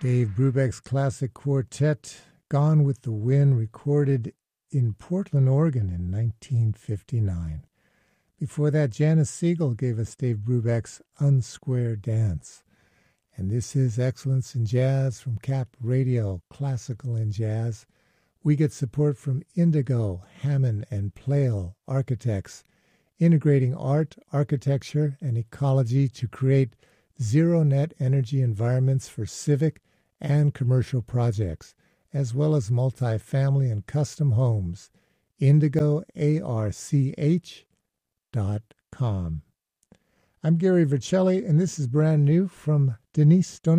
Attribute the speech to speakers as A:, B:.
A: Dave Brubeck's classic quartet, Gone with the Wind, recorded in Portland, Oregon in 1959. Before that, Janice Siegel gave us Dave Brubeck's Unsquare Dance. And this is Excellence in Jazz from Cap Radio, Classical and Jazz. We get support from Indigo, Hammond, and Plale Architects, integrating art, architecture, and ecology to create zero-net energy environments for civic and commercial projects, as well as multifamily and custom homes. IndigoARCH.com. I'm Gary Vercelli, and this is brand new from Denise Stone.